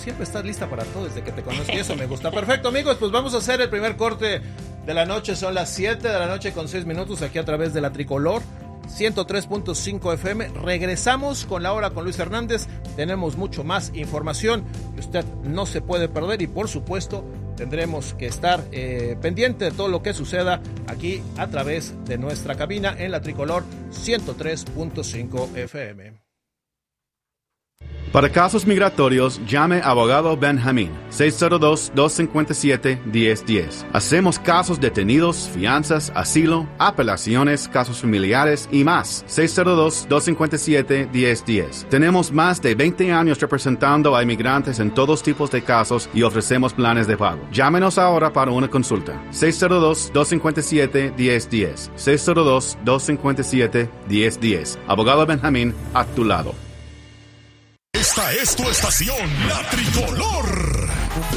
siempre estás lista para todo desde que te conozco y eso me gusta. Perfecto, amigos, pues vamos a hacer el primer corte de la noche. Son las 7 de la noche con 6 minutos aquí a través de la Tricolor 103.5 FM. Regresamos con la hora con Luis Hernández. Tenemos mucho más información que usted no se puede perder y por supuesto tendremos que estar pendiente de todo lo que suceda aquí a través de nuestra cabina en la Tricolor 103.5 FM. Para casos migratorios, llame a Abogado Benjamín, 602-257-1010. Hacemos casos detenidos, fianzas, asilo, apelaciones, casos familiares y más. 602-257-1010. Tenemos más de 20 años representando a inmigrantes en todos tipos de casos y ofrecemos planes de pago. Llámenos ahora para una consulta. 602-257-1010. 602-257-1010. Abogado Benjamín, a tu lado. Esta es tu estación, La Tricolor.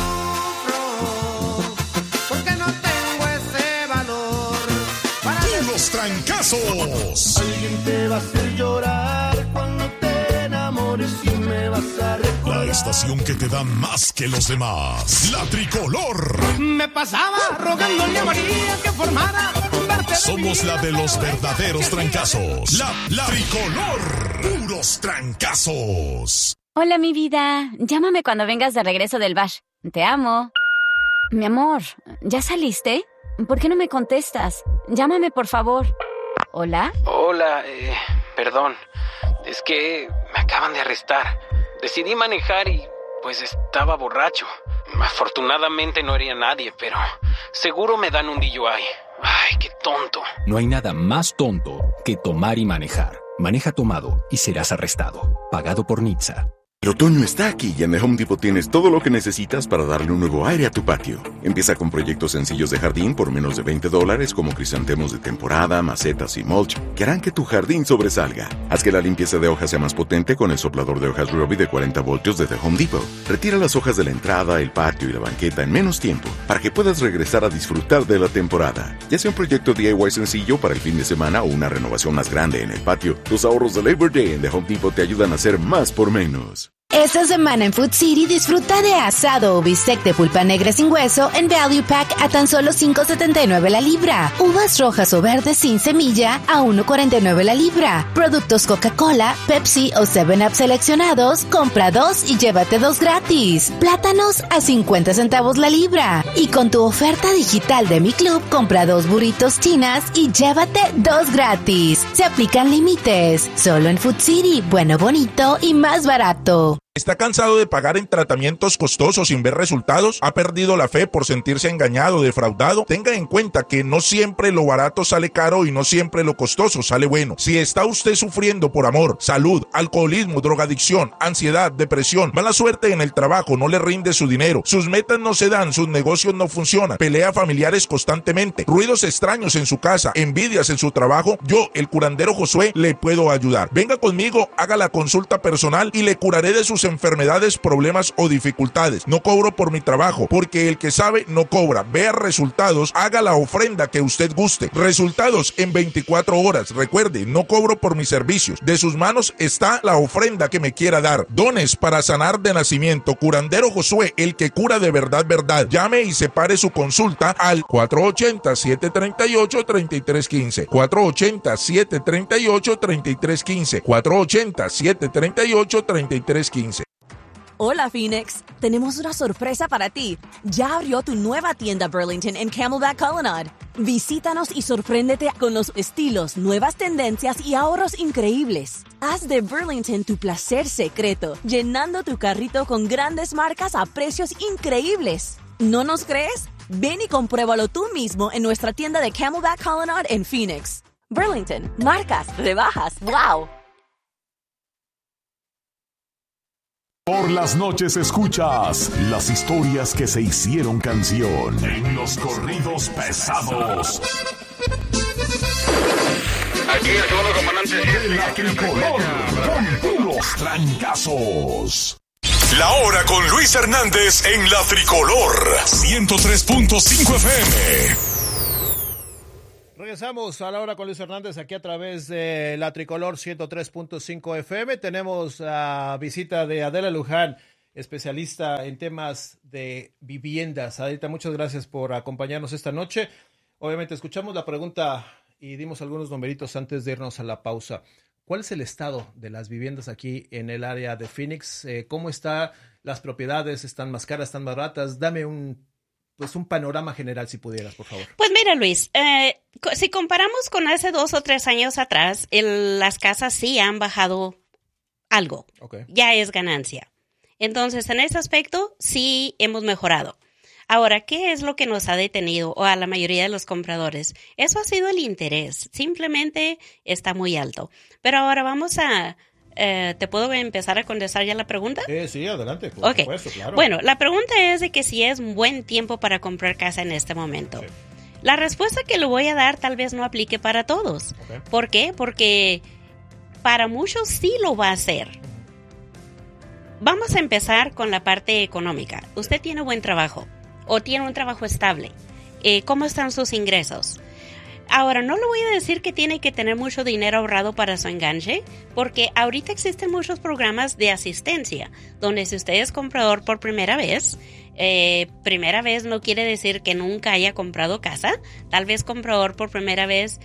Porque no tengo ese valor para Puros trancazos. Alguien te va a hacer llorar cuando te enamores y me vas a recordar. La estación que te da más que los demás. La Tricolor. Me pasaba rogándole a María que formara parte de Somos mi la de los vida. verdaderos trancazos. La Tricolor. Puros trancazos. Hola, mi vida. Llámame cuando vengas de regreso del bash. Te amo. Mi amor, ¿ya saliste? ¿Por qué no me contestas? Llámame, por favor. ¿Hola? Hola, perdón. Es que me acaban de arrestar. Decidí manejar y pues estaba borracho. Afortunadamente no hería a nadie, pero seguro me dan un DUI. Ay, qué tonto. No hay nada más tonto que tomar y manejar. Maneja tomado y serás arrestado. Pagado por NHTSA. El otoño está aquí y en The Home Depot tienes todo lo que necesitas para darle un nuevo aire a tu patio. Empieza con proyectos sencillos de jardín por menos de $20 como crisantemos de temporada, macetas y mulch que harán que tu jardín sobresalga. Haz que la limpieza de hojas sea más potente con el soplador de hojas Ryobi de 40 voltios de The Home Depot. Retira las hojas de la entrada, el patio y la banqueta en menos tiempo para que puedas regresar a disfrutar de la temporada. Ya sea un proyecto DIY sencillo para el fin de semana o una renovación más grande en el patio, los ahorros de Labor Day en The Home Depot te ayudan a hacer más por menos. Esta semana en Food City disfruta de asado o bistec de pulpa negra sin hueso en Value Pack a tan solo $5.79 la libra. Uvas rojas o verdes sin semilla a $1.49 la libra. Productos Coca-Cola, Pepsi o 7-Up seleccionados, compra 2 y llévate 2 gratis. Plátanos a 50 centavos la libra. Y con tu oferta digital de Mi Club, compra 2 burritos chinas y llévate 2 gratis. Se aplican límites. Solo en Food City, bueno, bonito y más barato. ¿Está cansado de pagar en tratamientos costosos sin ver resultados? ¿Ha perdido la fe por sentirse engañado o defraudado? Tenga en cuenta que no siempre lo barato sale caro y no siempre lo costoso sale bueno. Si está usted sufriendo por amor, salud, alcoholismo, drogadicción, ansiedad, depresión, mala suerte en el trabajo, no le rinde su dinero, sus metas no se dan, sus negocios no funcionan, pelea familiares constantemente, ruidos extraños en su casa, envidias en su trabajo, yo, el curandero Josué, le puedo ayudar. Venga conmigo, haga la consulta personal y le curaré de sus enfermedades, problemas o dificultades. No cobro por mi trabajo, porque el que sabe no cobra. Vea resultados, haga la ofrenda que usted guste. Resultados en 24 horas. Recuerde, no cobro por mis servicios. De sus manos está la ofrenda que me quiera dar. Dones para sanar de nacimiento. Curandero Josué, el que cura de verdad, verdad. Llame y separe su consulta al 480-738-3315. 480-738-3315. 480-738-3315. Hola Phoenix, tenemos una sorpresa para ti. Ya abrió tu nueva tienda Burlington en Camelback Colonnade. Visítanos y sorpréndete con los estilos, nuevas tendencias y ahorros increíbles. Haz de Burlington tu placer secreto, llenando tu carrito con grandes marcas a precios increíbles. ¿No nos crees? Ven y compruébalo tú mismo en nuestra tienda de Camelback Colonnade en Phoenix. Burlington, marcas, rebajas, ¡wow! Por las noches escuchas las historias que se hicieron canción en los corridos pesados. Aquí el segundo comandante de la Tricolor con puros trancazos. La hora con Luis Hernández en la Tricolor 103.5 FM. Regresamos a la hora con Luis Hernández aquí a través de la Tricolor 103.5 FM. Tenemos visita de Adela Luján especialista en temas de viviendas. Adita, muchas gracias por acompañarnos esta noche. Obviamente escuchamos la pregunta y dimos algunos numeritos antes de irnos a la pausa. ¿Cuál es el estado de las viviendas aquí en el área de Phoenix? ¿Cómo están las propiedades? ¿Están más caras, están más baratas? Dame un panorama general, si pudieras, por favor. Pues mira, Luis, si comparamos con hace 2 o 3 años atrás, las casas sí han bajado algo. Okay. Ya es ganancia. Entonces, en ese aspecto, sí hemos mejorado. Ahora, ¿qué es lo que nos ha detenido o a la mayoría de los compradores? Eso ha sido el interés. Simplemente está muy alto. Pero ahora vamos a... ¿te puedo empezar a contestar ya la pregunta? Sí, adelante. Por supuesto, claro. Bueno, la pregunta es de que si es un buen tiempo para comprar casa en este momento. Sí. La respuesta que le voy a dar tal vez no aplique para todos. Okay. ¿Por qué? Porque para muchos sí lo va a hacer. Vamos a empezar con la parte económica. Usted tiene buen trabajo o tiene un trabajo estable. ¿Cómo están sus ingresos? Ahora, no le voy a decir que tiene que tener mucho dinero ahorrado para su enganche, porque ahorita existen muchos programas de asistencia, donde si usted es comprador por primera vez no quiere decir que nunca haya comprado casa, tal vez comprador por primera vez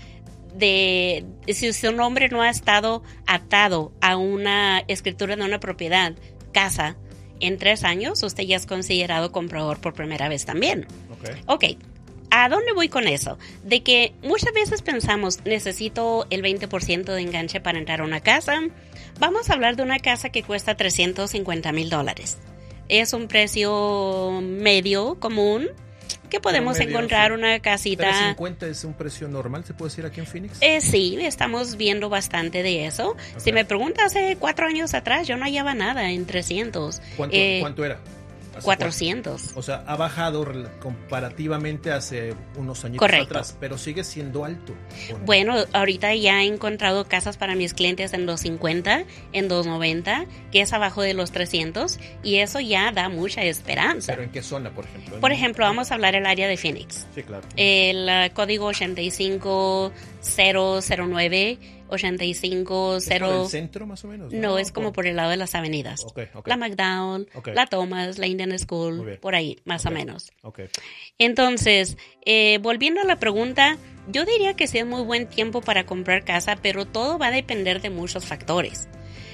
si su nombre no ha estado atado a una escritura de una propiedad, casa, en 3 años, usted ya es considerado comprador por primera vez también. Okay. ¿A dónde voy con eso? De que muchas veces pensamos, necesito el 20% de enganche para entrar a una casa. Vamos a hablar de una casa que cuesta $350,000. Es un precio medio común que podemos encontrar una casita. ¿$350 es un precio normal, se puede decir, aquí en Phoenix? Sí, estamos viendo bastante de eso. Okay. Si me preguntas, hace 4 años atrás yo no hallaba nada en 300. ¿Cuánto era? 400. O sea, ha bajado comparativamente hace unos años atrás, pero sigue siendo alto. ¿No? Bueno, ahorita ya he encontrado casas para mis clientes en 250, en 290, que es abajo de los 300, y eso ya da mucha esperanza. ¿Pero en qué zona, por ejemplo? Por ejemplo, vamos a hablar del área de Phoenix. Sí, claro. El código 85009. 850. ¿Es por el centro más o menos? No, es como por el lado de las avenidas. Okay. La McDowell, la Thomas, la Indian School, por ahí, más o menos. Entonces, volviendo a la pregunta, yo diría que sí es muy buen tiempo para comprar casa, pero todo va a depender de muchos factores.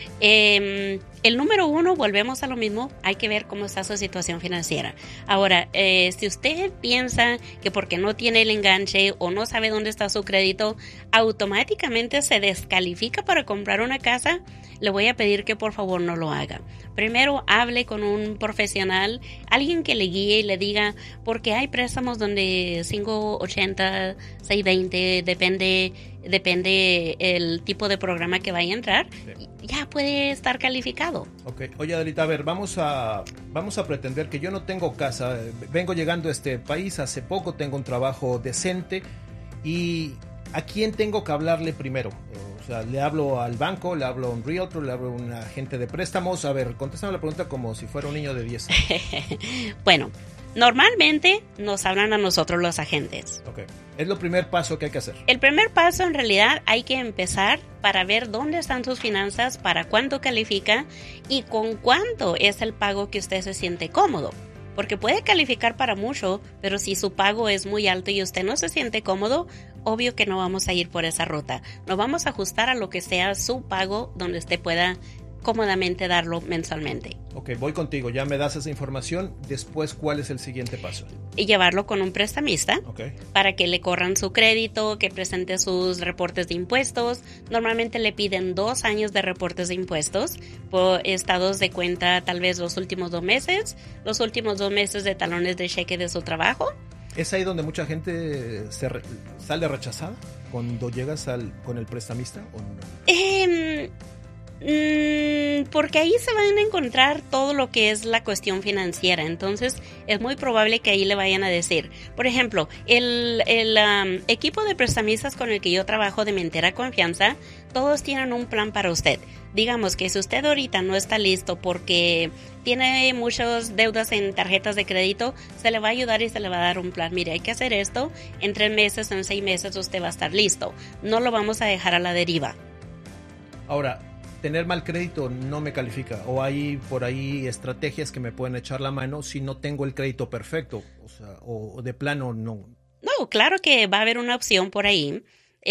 El número 1, volvemos a lo mismo, hay que ver cómo está su situación financiera. Ahora, si usted piensa que porque no tiene el enganche o no sabe dónde está su crédito, automáticamente se descalifica para comprar una casa, le voy a pedir que por favor no lo haga. Primero hable con un profesional, alguien que le guíe y le diga, porque hay préstamos donde 580, 620, depende el tipo de programa que vaya a entrar, ya puede estar calificado. Okay. Oye, Adelita, a ver, vamos a pretender que yo no tengo casa, vengo llegando a este país hace poco, tengo un trabajo decente, y ¿a quién tengo que hablarle primero? O sea, le hablo al banco, le hablo a un realtor, le hablo a un agente de préstamos. A ver, contéstame la pregunta como si fuera un niño de 10 años. Bueno, normalmente nos hablan a nosotros los agentes. Okay. Es lo primer paso que hay que hacer. El primer paso, en realidad, hay que empezar para ver dónde están sus finanzas, para cuánto califica y con cuánto es el pago que usted se siente cómodo. Porque puede calificar para mucho, pero si su pago es muy alto y usted no se siente cómodo, obvio que no vamos a ir por esa ruta. Nos vamos a ajustar a lo que sea su pago, donde usted pueda cómodamente darlo mensualmente. Ok, voy contigo, ya me das esa información. Después, ¿cuál es el siguiente paso? Y llevarlo con un prestamista para que le corran su crédito, que presente sus reportes de impuestos. Normalmente le piden 2 años de reportes de impuestos, por estados de cuenta tal vez los últimos 2 meses, los últimos 2 meses de talones de cheque de su trabajo. ¿Es ahí donde mucha gente sale rechazada cuando llegas con el prestamista o no? Porque ahí se van a encontrar todo lo que es la cuestión financiera. Entonces es muy probable que ahí le vayan a decir, por ejemplo, el equipo de prestamistas con el que yo trabajo de mi entera confianza, todos tienen un plan para usted. Digamos que si usted ahorita no está listo porque tiene muchas deudas en tarjetas de crédito, se le va a ayudar y se le va a dar un plan. Mire, hay que hacer esto, en 3 meses, en 6 meses usted va a estar listo. No lo vamos a dejar a la deriva. Ahora, tener mal crédito no me califica, o hay por ahí estrategias que me pueden echar la mano si no tengo el crédito perfecto, o sea, o de plano no. No, claro que va a haber una opción por ahí.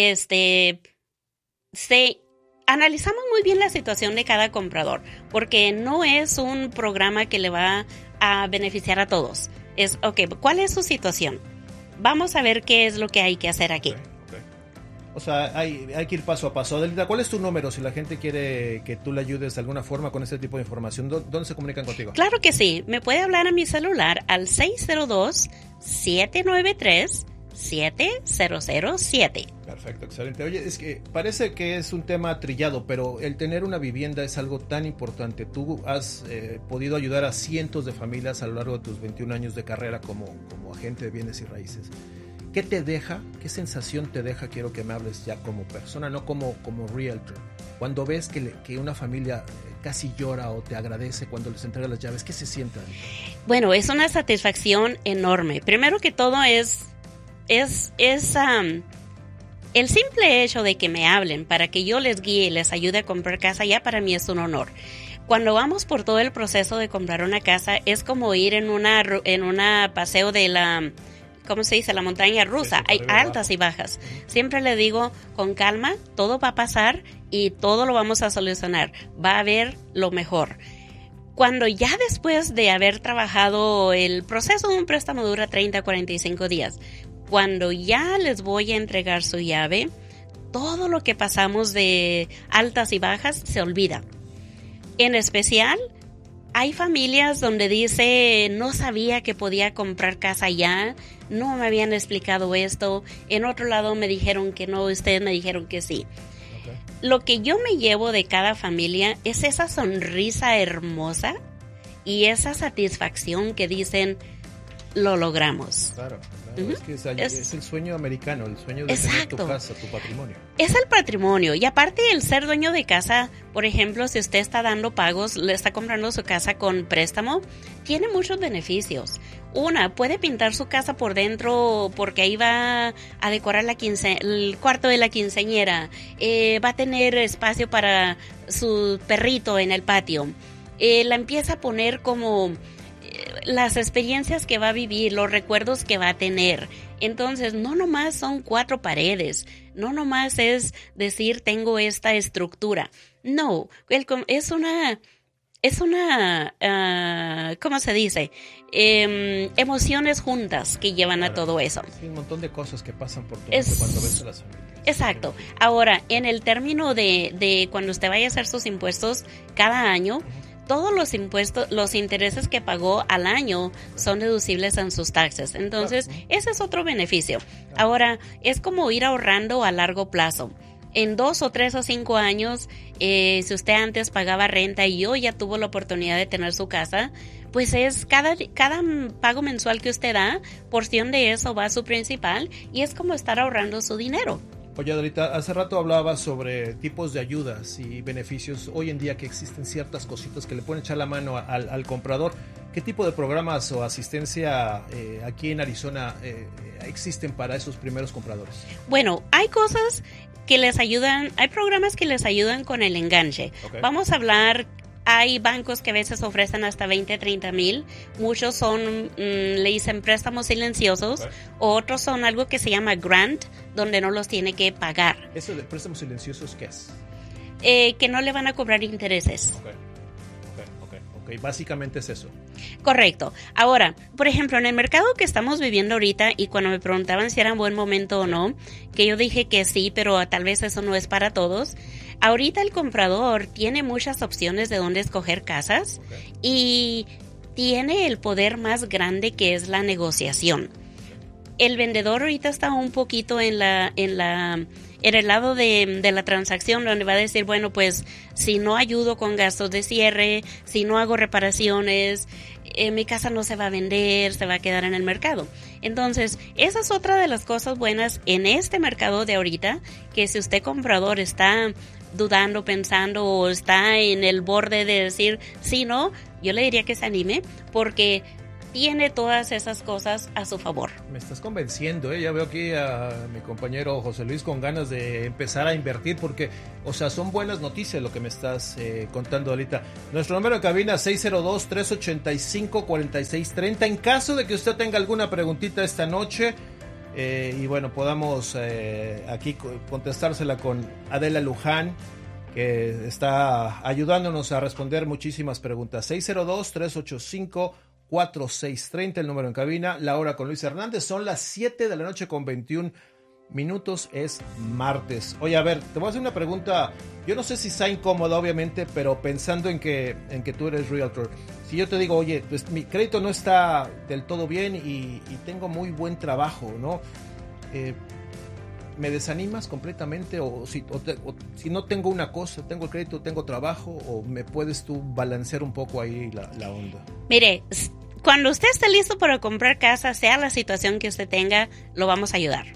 Analizamos muy bien la situación de cada comprador, porque no es un programa que le va a beneficiar a todos. Es, ¿cuál es su situación? Vamos a ver qué es lo que hay que hacer aquí. Okay. O sea, hay que ir paso a paso. Adelita, ¿cuál es tu número si la gente quiere que tú le ayudes de alguna forma con este tipo de información? ¿Dónde se comunican contigo? Claro que sí. Me puede hablar a mi celular al 602-793-7007. Perfecto, excelente. Oye, es que parece que es un tema trillado, pero el tener una vivienda es algo tan importante. Tú has podido ayudar a cientos de familias a lo largo de tus 21 años de carrera como agente de bienes y raíces. ¿Qué te deja? ¿Qué sensación te deja? Quiero que me hables ya como persona, no como realtor. Cuando ves que una familia casi llora o te agradece cuando les entrega las llaves, ¿qué se siente? Bueno, es una satisfacción enorme. Primero que todo es el simple hecho de que me hablen para que yo les guíe y les ayude a comprar casa, ya para mí es un honor. Cuando vamos por todo el proceso de comprar una casa, es como ir en una paseo de la, ¿cómo se dice? La montaña rusa. Hay altas y bajas. Siempre le digo, con calma, todo va a pasar y todo lo vamos a solucionar. Va a haber lo mejor. Cuando ya después de haber trabajado, el proceso de un préstamo dura 30 a 45 días. Cuando ya les voy a entregar su llave, todo lo que pasamos de altas y bajas se olvida. En especial, hay familias donde dice, no sabía que podía comprar casa ya, no me habían explicado esto, en otro lado me dijeron que no, ustedes me dijeron que sí. Okay. Lo que yo me llevo de cada familia es esa sonrisa hermosa y esa satisfacción que dicen, lo logramos. Claro. Es que es el sueño americano, el sueño de tener tu casa, tu patrimonio. Es el patrimonio, y aparte el ser dueño de casa, por ejemplo, si usted está dando pagos, le está comprando su casa con préstamo, tiene muchos beneficios. Una, puede pintar su casa por dentro porque ahí va a decorar el cuarto de la quinceañera, va a tener espacio para su perrito en el patio, la empieza a poner como las experiencias que va a vivir, los recuerdos que va a tener. Entonces, no nomás son 4 paredes, no nomás es decir, tengo esta estructura. No, es una ¿cómo se dice? Emociones juntas que llevan a todo eso. Sí, un montón de cosas que pasan por tu mente cuando ves a las familias. Exacto. Ahora, en el término de cuando usted vaya a hacer sus impuestos cada año, todos los impuestos, los intereses que pagó al año son deducibles en sus taxes. Entonces, ese es otro beneficio. Ahora, es como ir ahorrando a largo plazo. En 2 o 3 o 5 años, si usted antes pagaba renta y hoy ya tuvo la oportunidad de tener su casa, pues es cada pago mensual que usted da, porción de eso va a su principal y es como estar ahorrando su dinero. Oye, Adelita, hace rato hablabas sobre tipos de ayudas y beneficios. Hoy en día que existen ciertas cositas que le pueden echar la mano al comprador. ¿Qué tipo de programas o asistencia aquí en Arizona existen para esos primeros compradores? Bueno, hay cosas que les ayudan, hay programas que les ayudan con el enganche. Okay. Vamos a hablar, hay bancos que a veces ofrecen hasta 20, 30 mil. Muchos son, le dicen préstamos silenciosos. Okay. Otros son algo que se llama grant, donde no los tiene que pagar. ¿Eso de préstamos silenciosos qué es? Que no le van a cobrar intereses. Okay. Básicamente es eso. Correcto. Ahora, por ejemplo, en el mercado que estamos viviendo ahorita, y cuando me preguntaban si era un buen momento o no, que yo dije que sí, pero tal vez eso no es para todos. Ahorita el comprador tiene muchas opciones de dónde escoger casas. Okay. Y tiene el poder más grande, que es la negociación. El vendedor ahorita está un poquito en el lado de la transacción, donde va a decir, bueno, pues si no ayudo con gastos de cierre, si no hago reparaciones, mi casa no se va a vender, se va a quedar en el mercado. Entonces, esa es otra de las cosas buenas en este mercado de ahorita, que si usted comprador está dudando, pensando o está en el borde de decir sí, no, yo le diría que se anime, porque tiene todas esas cosas a su favor. Me estás convenciendo, ya veo aquí a mi compañero José Luis con ganas de empezar a invertir porque, o sea, son buenas noticias lo que me estás contando ahorita. Nuestro número de cabina 602-385-4630. En caso de que usted tenga alguna preguntita esta noche y bueno, podamos aquí contestársela con Adela Luján, que está ayudándonos a responder muchísimas preguntas. 602-385-4630, el número en cabina. La hora con Luis Hernández. Son las 7 de la noche con 21 minutos. Es martes. Oye, a ver, te voy a hacer una pregunta. Yo no sé si sea incómoda, obviamente, pero pensando en que tú eres realtor. Si yo te digo, oye, pues mi crédito no está del todo bien y tengo muy buen trabajo, ¿no? ¿Me desanimas completamente? O si no tengo una cosa, tengo el crédito, tengo trabajo, o me puedes tú balancear un poco ahí la onda. Mire, cuando usted esté listo para comprar casa, sea la situación que usted tenga, lo vamos a ayudar.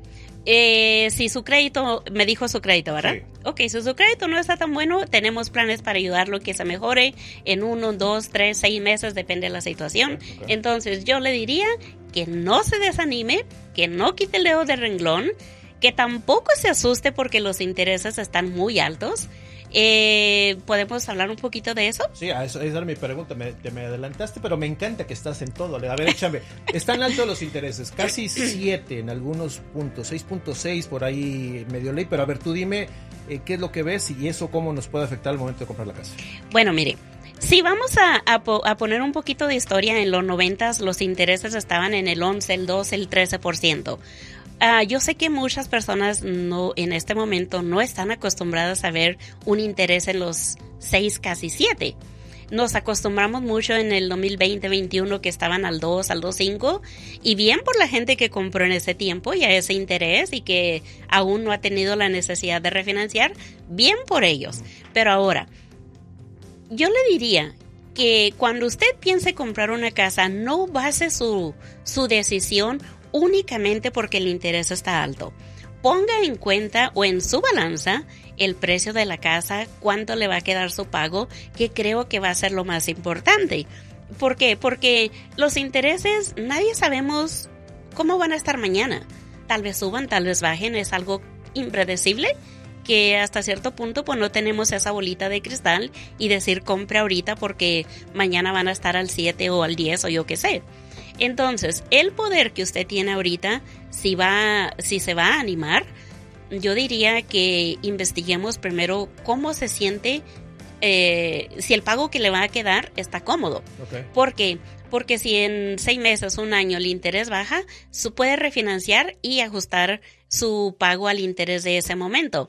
Si su crédito, me dijo su crédito, ¿verdad? Sí. Ok, si su crédito no está tan bueno, tenemos planes para ayudarlo que se mejore en 1, 2, 3, 6 meses, depende de la situación. Okay. Entonces yo le diría que no se desanime, que no quite el dedo del renglón, que tampoco se asuste porque los intereses están muy altos. ¿Podemos hablar un poquito de eso? Sí, esa era mi pregunta. Me adelantaste, pero me encanta que estás en todo. A ver, échame. Están altos los intereses, casi 7 en algunos puntos, 6.6 por ahí medio ley. Pero a ver, tú dime qué es lo que ves y eso cómo nos puede afectar al momento de comprar la casa. Bueno, mire, si vamos a poner un poquito de historia, en los 90s los intereses estaban en el 11, el 12, el 13%. Yo sé que muchas personas en este momento no están acostumbradas a ver un interés en los 6, casi 7. Nos acostumbramos mucho en el 2020-21 que estaban al 2, al 2.5 y bien por la gente que compró en ese tiempo y a ese interés y que aún no ha tenido la necesidad de refinanciar, bien por ellos. Pero ahora, yo le diría que cuando usted piense comprar una casa, no base su decisión únicamente porque el interés está alto. Ponga en cuenta o en su balanza el precio de la casa, cuánto le va a quedar su pago, que creo que va a ser lo más importante. ¿Por qué? Porque los intereses, nadie sabemos cómo van a estar mañana. Tal vez suban, tal vez bajen, es algo impredecible que hasta cierto punto pues no tenemos esa bolita de cristal y decir compre ahorita porque mañana van a estar al 7 o al 10 o yo qué sé. Entonces, el poder que usted tiene ahorita, si se va a animar, yo diría que investiguemos primero cómo se siente, si el pago que le va a quedar está cómodo. Okay. ¿Por qué? Porque si en 6 meses, 1 año el interés baja, puede refinanciar y ajustar su pago al interés de ese momento.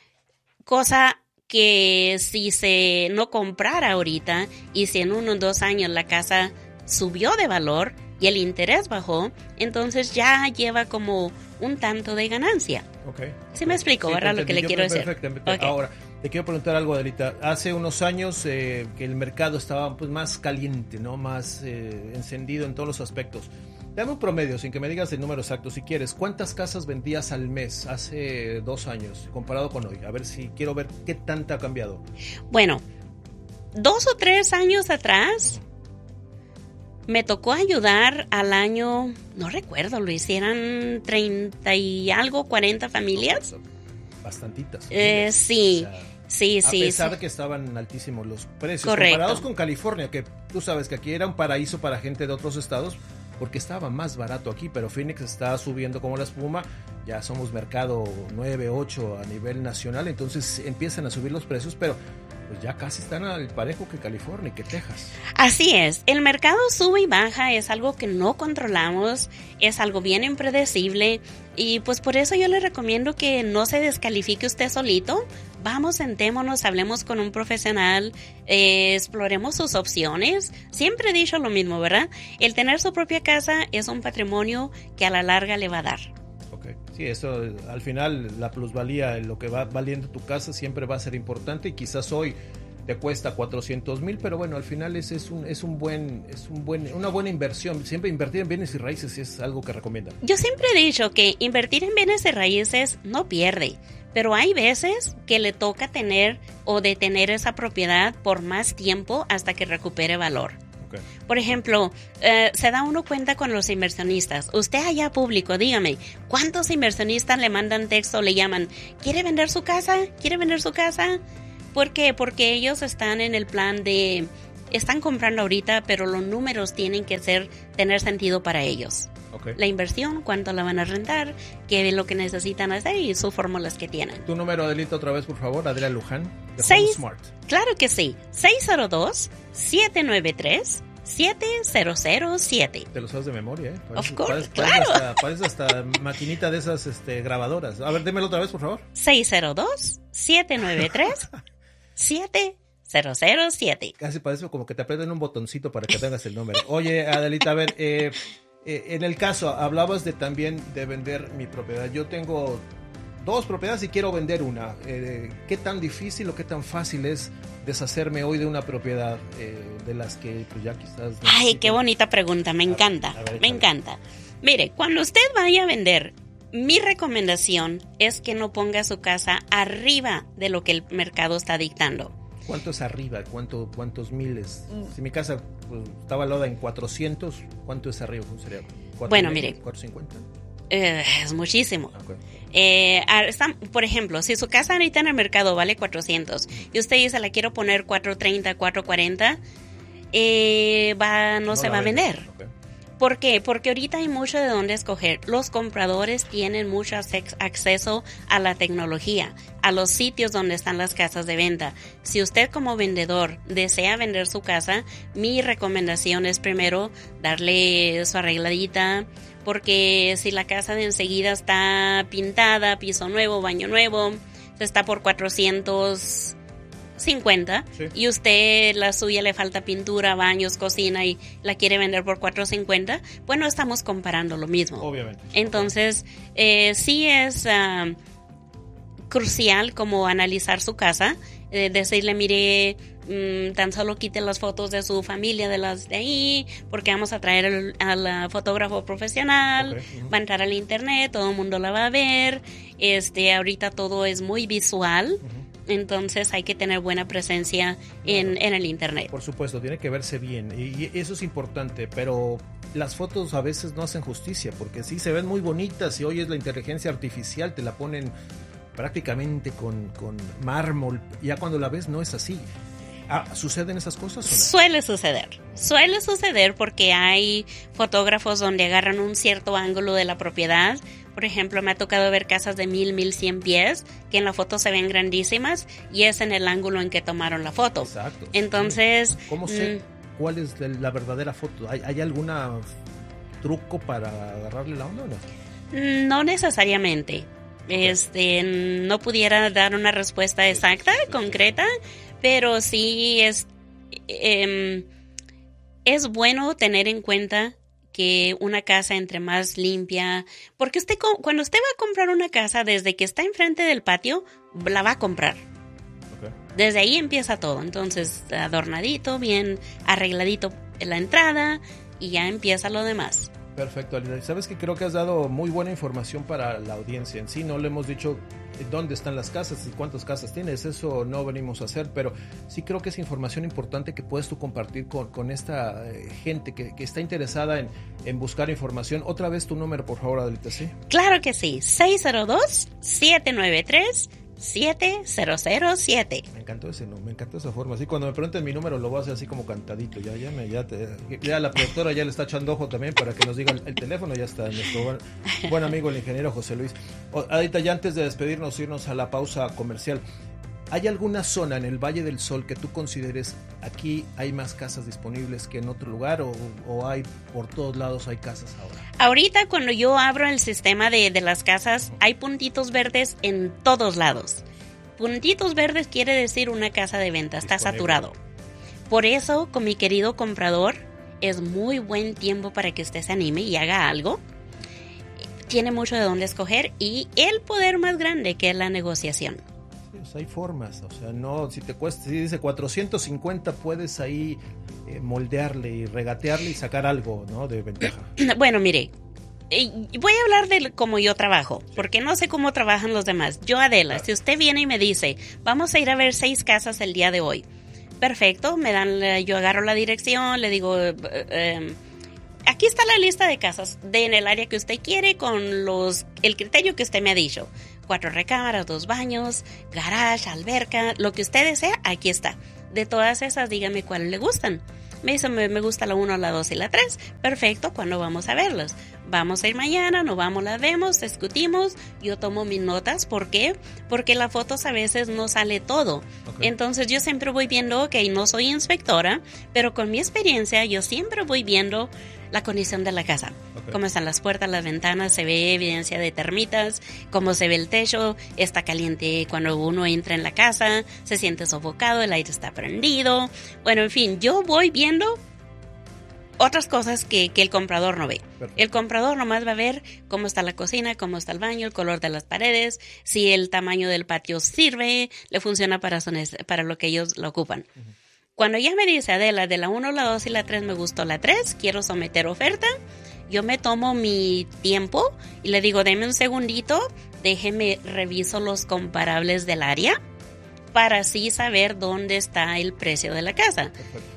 Cosa que si se no comprara ahorita y si en 1 o 2 años la casa subió de valor y el interés bajó, entonces ya lleva como un tanto de ganancia. Okay. ¿Sí me explico, verdad? Lo que le quiero decir. Perfectamente. Okay. Ahora, te quiero preguntar algo, Adelita. Hace unos años que el mercado estaba pues más caliente, ¿no? Más encendido en todos los aspectos. Dame un promedio, sin que me digas el número exacto, si quieres. ¿Cuántas casas vendías al mes hace 2 años comparado con hoy? A ver si quiero ver qué tanto ha cambiado. Bueno, 2 o 3 años atrás me tocó ayudar al año, no recuerdo, lo hicieran 30 y algo, 40 familias. Bastantitas. Sí, o sea, sí. A pesar de que estaban altísimos los precios. Correcto. Comparados con California, que tú sabes que aquí era un paraíso para gente de otros estados, porque estaba más barato aquí, pero Phoenix está subiendo como la espuma. Ya somos mercado 9, 8 a nivel nacional, entonces empiezan a subir los precios, pero pues ya casi están al parejo que California y que Texas. Así es, el mercado sube y baja, es algo que no controlamos, es algo bien impredecible y pues por eso yo le recomiendo que no se descalifique usted solito. Vamos, sentémonos, hablemos con un profesional, exploremos sus opciones. Siempre he dicho lo mismo, ¿verdad? El tener su propia casa es un patrimonio que a la larga le va a dar. Sí, eso al final la plusvalía, lo que va valiendo tu casa siempre va a ser importante y quizás hoy te cuesta 400,000, pero bueno, al final es una buena inversión. Siempre invertir en bienes y raíces es algo que recomiendan. Yo siempre he dicho que invertir en bienes y raíces no pierde, pero hay veces que le toca tener o detener esa propiedad por más tiempo hasta que recupere valor. Okay. Por ejemplo, se da uno cuenta con los inversionistas. Usted allá público, dígame, ¿cuántos inversionistas le mandan texto o le llaman? ¿Quiere vender su casa? ¿Quiere vender su casa? ¿Por qué? Porque ellos están en el plan de... Están comprando ahorita, pero los números tienen que tener sentido para ellos. Okay. La inversión, cuánto la van a rentar, qué es lo que necesitan hacer y sus fórmulas que tienen. Tu número, Adelita, otra vez, por favor, Adela Luján, de Home Smart. Claro que sí, 602-793-7007. Te lo sabes de memoria, ¿eh? Of course, claro. Parece hasta maquinita de esas grabadoras. A ver, dímelo otra vez, por favor. 602-793-7007. Casi parece como que te aprietan un botoncito para que tengas el número. Oye, Adelita, a ver, en el caso, hablabas también de vender mi propiedad. Yo tengo 2 propiedades y quiero vender una. ¿Qué tan difícil o qué tan fácil es deshacerme hoy de una propiedad de las que pues ya quizás... Ay, qué bonita pregunta, me encanta, me encanta. Mire, cuando usted vaya a vender, mi recomendación es que no ponga su casa arriba de lo que el mercado está dictando. ¿Cuánto es arriba? ¿Cuántos miles? Si mi casa pues, está valorada en 400, ¿cuánto es arriba? ¿Sería bueno, mire. 450. Es muchísimo. Okay. Por ejemplo, si su casa ahorita en el mercado vale 400 y usted dice la quiero poner 430, 440, no se va a vender. Okay. ¿Por qué? Porque ahorita hay mucho de dónde escoger. Los compradores tienen mucho acceso a la tecnología, a los sitios donde están las casas de venta. Si usted como vendedor desea vender su casa, mi recomendación es primero darle su arregladita, porque si la casa de enseguida está pintada, piso nuevo, baño nuevo, está por 450 sí. Y usted la suya le falta pintura, baños, cocina y la quiere vender por 450, bueno, estamos comparando lo mismo. Obviamente. Entonces, sí es crucial como analizar su casa, decirle, mire, tan solo quite las fotos de su familia de las de ahí, porque vamos a traer al fotógrafo profesional, okay. Va a entrar al internet, todo el mundo la va a ver, ahorita todo es muy visual. Entonces hay que tener buena presencia en el internet. Por supuesto, tiene que verse bien y eso es importante, pero las fotos a veces no hacen justicia, porque sí se ven muy bonitas y hoy es la inteligencia artificial, te la ponen prácticamente con mármol, ya cuando la ves no es así. ¿Suceden esas cosas o no? Suele suceder porque hay fotógrafos donde agarran un cierto ángulo de la propiedad. Por ejemplo, me ha tocado ver casas de 1,100 pies que en la foto se ven grandísimas y es en el ángulo en que tomaron la foto. Exacto. Entonces, ¿cómo sé cuál es la verdadera foto? ¿Hay algún truco para agarrarle la onda o no? No necesariamente. No pudiera dar una respuesta exacta, concreta, pero sí es bueno tener en cuenta que una casa entre más limpia, porque cuando usted va a comprar una casa, desde que está enfrente del patio, la va a comprar. Okay. Desde ahí empieza todo, entonces adornadito, bien arregladito en la entrada y ya empieza lo demás. Perfecto, Alida. Sabes que creo que has dado muy buena información para la audiencia en sí. No le hemos dicho dónde están las casas y cuántas casas tienes. Eso no venimos a hacer, pero sí creo que es información importante que puedes tú compartir con esta gente que está interesada en buscar información. Otra vez tu número, por favor, Adelita, ¿sí? Claro que sí. 602-793-7007. Me encantó ese número, me encantó esa forma. Así cuando me pregunten mi número lo voy a hacer así como cantadito. Ya la productora ya le está echando ojo también para que nos diga el teléfono. Ya está nuestro buen amigo el ingeniero José Luis. Adita, ya antes de despedirnos, irnos a la pausa comercial, ¿hay alguna zona en el Valle del Sol que tú consideres aquí hay más casas disponibles que en otro lugar o hay por todos lados hay casas ahora? Ahorita cuando yo abro el sistema de las casas hay puntitos verdes en todos lados. Puntitos verdes quiere decir una casa de venta, está saturado. Por eso, con mi querido comprador, es muy buen tiempo para que usted se anime y haga algo. Tiene mucho de dónde escoger y el poder más grande que es la negociación. Hay formas, o sea, no, si dice 450 puedes ahí moldearle y regatearle y sacar algo, ¿no? De ventaja. Bueno, mire, voy a hablar de cómo yo trabajo, porque no sé cómo trabajan los demás. Yo, Adela, si usted viene y me dice, vamos a ir a ver 6 casas el día de hoy, Perfecto, yo agarro la dirección, le digo, aquí está la lista de casas en el área que usted quiere con el criterio que usted me ha dicho. 4 recámaras, 2 baños, garage, alberca, lo que usted desea, aquí está. De todas esas, dígame cuáles le gustan. Me dice, me gusta la 1, la 2 y la 3. Perfecto, ¿cuándo vamos a verlos? Vamos a ir mañana, nos vamos, las vemos, discutimos. Yo tomo mis notas. ¿Por qué? Porque las fotos a veces no sale todo. Okay. Entonces yo siempre voy viendo, ok, no soy inspectora, pero con mi experiencia yo siempre voy viendo la condición de la casa. Okay. Cómo están las puertas, las ventanas, se ve evidencia de termitas, cómo se ve el techo, está caliente cuando uno entra en la casa, se siente sofocado, el aire está prendido. Bueno, en fin, yo voy viendo otras cosas que el comprador no ve. Perfecto. El comprador nomás va a ver cómo está la cocina, cómo está el baño, el color de las paredes, si el tamaño del patio sirve, le funciona para lo que ellos lo ocupan. Uh-huh. Cuando ya me dice, Adela, de la 1, la 2 y la 3 me gustó la 3, quiero someter oferta, yo me tomo mi tiempo y le digo, deme un segundito, déjeme reviso los comparables del área para así saber dónde está el precio de la casa.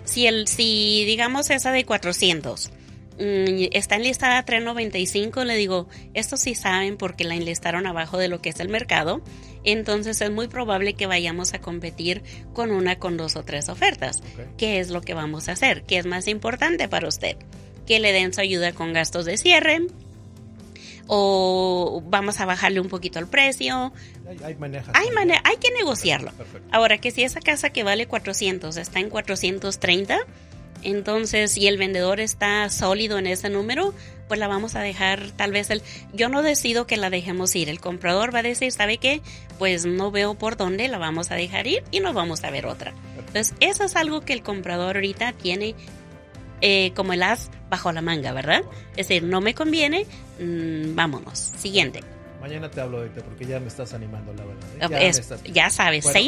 Si digamos esa de 400 está enlistada a 395, le digo, esto sí saben porque la enlistaron abajo de lo que es el mercado, entonces es muy probable que vayamos a competir con 2 o 3 ofertas. Okay. ¿Qué es lo que vamos a hacer? ¿Qué es más importante para usted? Que le den su ayuda con gastos de cierre, o vamos a bajarle un poquito el precio. Hay que negociarlo. Perfecto. Ahora, que si esa casa que vale 400 está en 430, entonces si el vendedor está sólido en ese número, pues la vamos a dejar, tal vez yo no decido que la dejemos ir, el comprador va a decir, ¿sabe qué? Pues no veo por dónde, la vamos a dejar ir y nos vamos a ver otra. Entonces eso es algo que el comprador ahorita tiene como el as bajo la manga, ¿verdad? Es decir, no me conviene, vámonos, siguiente. Mañana te hablo ahorita porque ya me estás animando, la verdad. Ya sabes, bueno,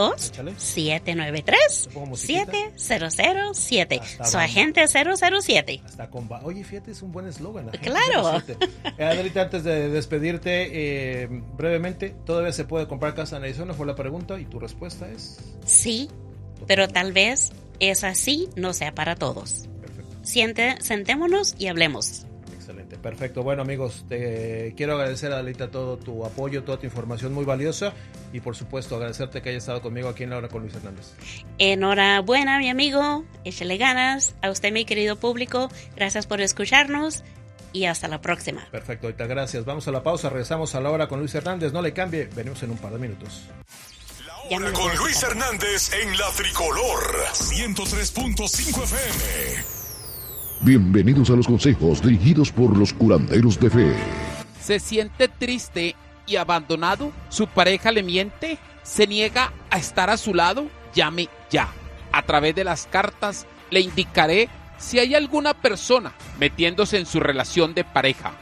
602-793-7007. Su agente 007. Hasta Oye, fíjate, es un buen eslogan. Claro. Adelita, antes de despedirte, brevemente, ¿todavía se puede comprar casa en Arizona? Fue la pregunta y tu respuesta es... Sí, pero tal vez esa sí no sea para todos. Perfecto. Sentémonos y hablemos. Excelente, perfecto. Bueno, amigos, te quiero agradecer, Adelita, todo tu apoyo, toda tu información muy valiosa y, por supuesto, agradecerte que hayas estado conmigo aquí en La Hora con Luis Hernández. Enhorabuena, mi amigo. Échale ganas. A usted, mi querido público, gracias por escucharnos y hasta la próxima. Perfecto, ahorita gracias. Vamos a la pausa, regresamos a La Hora con Luis Hernández. No le cambie, venimos en un par de minutos. La Hora con Luis Hernández en La Tricolor 103.5 FM. Bienvenidos a los consejos dirigidos por los curanderos de fe. ¿Se siente triste y abandonado? ¿Su pareja le miente? ¿Se niega a estar a su lado? Llame ya. A través de las cartas le indicaré si hay alguna persona metiéndose en su relación de pareja.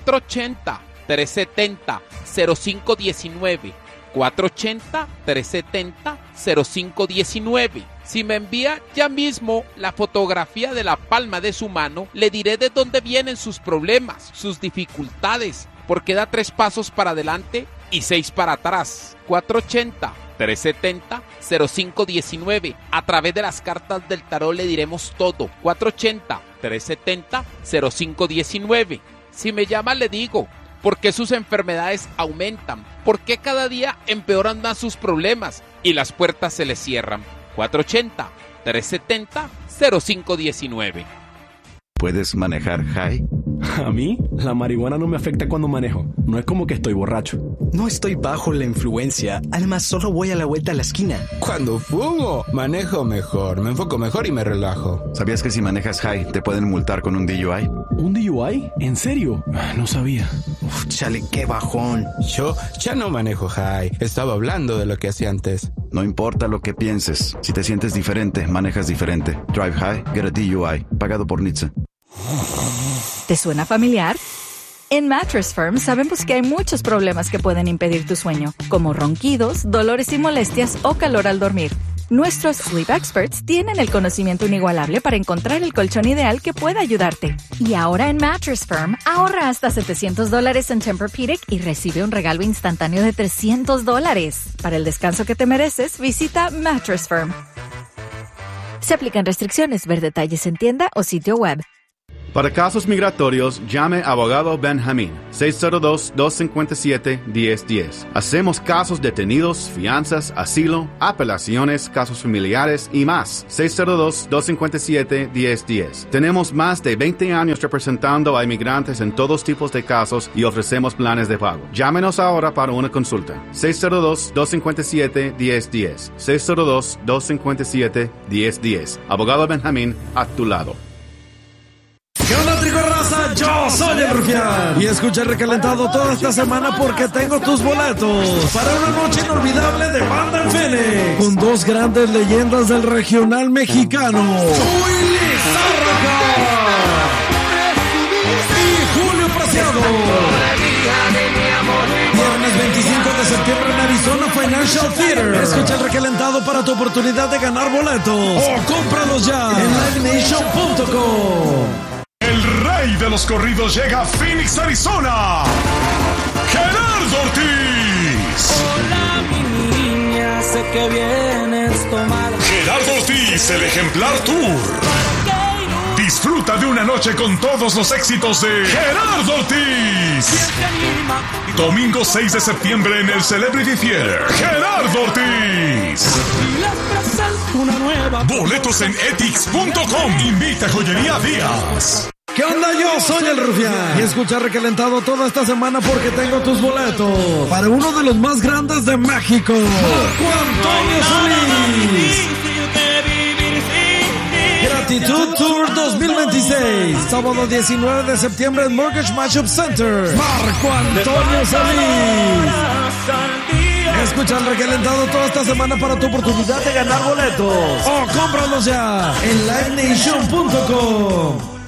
480-370-0519. 480-370-0519. Si me envía ya mismo la fotografía de la palma de su mano, le diré de dónde vienen sus problemas, sus dificultades, porque da 3 pasos para adelante y 6 para atrás. 480-370-0519. A través de las cartas del tarot le diremos todo. 480-370-0519. Si me llama le digo por qué sus enfermedades aumentan, por qué cada día empeoran más sus problemas y las puertas se les cierran. 480-370-0519. ¿Puedes manejar high? A mí, la marihuana no me afecta cuando manejo. No es como que estoy borracho. No estoy bajo la influencia. Además, solo voy a la vuelta a la esquina. Cuando fumo, manejo mejor, me enfoco mejor y me relajo. ¿Sabías que si manejas high te pueden multar con un DUI? ¿Un DUI? ¿En serio? No sabía. Uf, chale, qué bajón. Yo ya no manejo high. Estaba hablando de lo que hacía antes. No importa lo que pienses. Si te sientes diferente, manejas diferente. Drive high, get a DUI. Pagado por NHTSA. ¿Te suena familiar? En Mattress Firm sabemos que hay muchos problemas que pueden impedir tu sueño, como ronquidos, dolores y molestias o calor al dormir. Nuestros Sleep Experts tienen el conocimiento inigualable para encontrar el colchón ideal que pueda ayudarte. Y ahora en Mattress Firm, ahorra hasta $700 en Tempur-Pedic y recibe un regalo instantáneo de $300. Para el descanso que te mereces, visita Mattress Firm. Se aplican restricciones. Ver detalles en tienda o sitio web. Para casos migratorios, llame a Abogado Benjamín, 602-257-1010. Hacemos casos detenidos, fianzas, asilo, apelaciones, casos familiares y más. 602-257-1010. Tenemos más de 20 años representando a inmigrantes en todos tipos de casos y ofrecemos planes de pago. Llámenos ahora para una consulta. 602-257-1010. 602-257-1010. Abogado Benjamín, a tu lado. ¿Qué onda, Tricorraza? Yo soy el Rufián. Y escucha el recalentado toda esta semana porque tengo tus boletos para una noche inolvidable de Banda en Phoenix, con dos grandes leyendas del regional mexicano, Chuy Lizárraga y Julio Preciado. Viernes 25 de septiembre en Arizona Financial Theater. Escucha el recalentado para tu oportunidad de ganar boletos o cómpralos ya en livenation.com. El rey de los corridos llega a Phoenix, Arizona. Gerardo Ortiz. Hola, mi niña, sé que vienes tomar. Gerardo Ortiz, el Ejemplar Tour. Disfruta de una noche con todos los éxitos de Gerardo Ortiz. Domingo 6 de septiembre en el Celebrity Theater. Gerardo Ortiz. Boletos en etix.com. Invita a Joyería Díaz. ¿Qué onda? Yo soy el Rufián. Y escucha recalentado toda esta semana porque tengo tus boletos para uno de los más grandes de México, Marco Antonio Solís. Gratitud Tour 2026, sábado 19 de septiembre en Mortgage Matchup Center. Marco Antonio Solís. Escucha el recalentado toda esta semana para tu oportunidad de ganar boletos o cómpralos ya en livenation.com.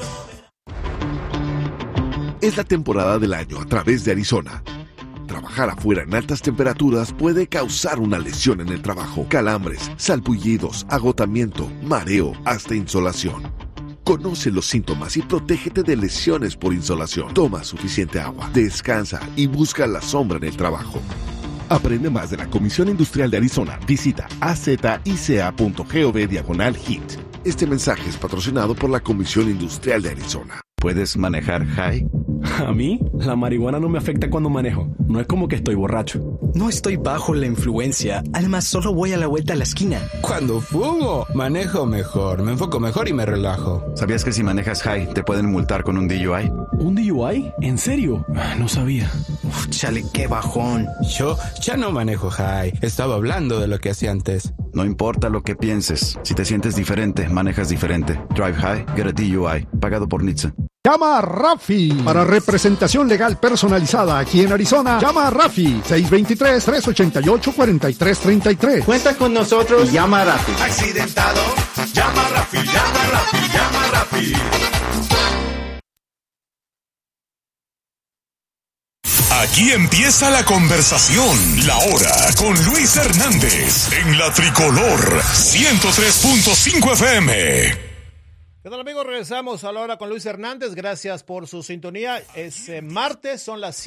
Es la temporada del año a través de Arizona. Trabajar afuera en altas temperaturas puede causar una lesión en el trabajo, calambres, salpullidos, agotamiento, mareo, hasta insolación. Conoce los síntomas y protégete de lesiones por insolación. Toma suficiente agua, descansa y busca la sombra en el trabajo. Aprende más de la Comisión Industrial de Arizona. Visita azica.gov/HIT. Este mensaje es patrocinado por la Comisión Industrial de Arizona. ¿Puedes manejar high? A mí, la marihuana no me afecta cuando manejo. No es como que estoy borracho. No estoy bajo la influencia. Además, solo voy a la vuelta a la esquina. Cuando fumo, manejo mejor, me enfoco mejor y me relajo. ¿Sabías que si manejas high te pueden multar con un DUI? ¿Un DUI? ¿En serio? No sabía. Uf, chale, qué bajón. Yo ya no manejo high. Estaba hablando de lo que hacía antes. No importa lo que pienses. Si te sientes diferente, manejas diferente. Drive high, get a DUI. Pagado por NHTSA. Llama a Rafi para representación legal personalizada aquí en Arizona. Llama a Rafi 623-388-4333. Cuenta con nosotros y llama a Rafi. Accidentado, llama a Rafi, llama a Rafi, llama a Rafi. Aquí empieza la conversación. La Hora con Luis Hernández en la Tricolor 103.5 FM. ¿Qué tal, amigos? Regresamos a La Hora con Luis Hernández. Gracias por su sintonía. Es martes, son las